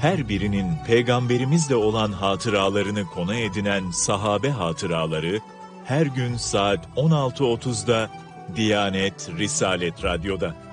her birinin peygamberimizle olan hatıralarını konu edinen sahabe hatıraları, her gün saat 16.30'da Diyanet Risalet Radyo'da.